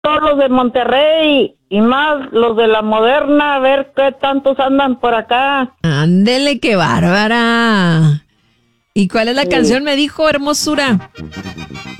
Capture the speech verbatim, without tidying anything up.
todos los de Monterrey y más los de la Moderna, a ver qué tantos andan por acá. Ándele, qué bárbara. ¿Y cuál es la Sí. canción? Me dijo, hermosura.